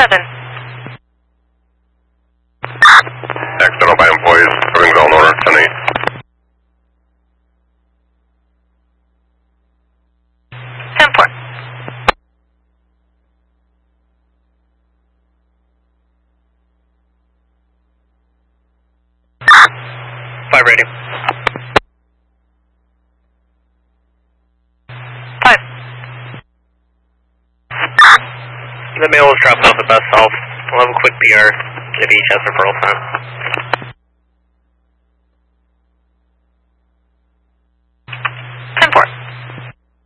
7. External by employees, everything's all in order, 10-8. 10-4. Five ready. 5. The mail is dropping off at Best Self. We'll have a quick PR. Give each has referral time.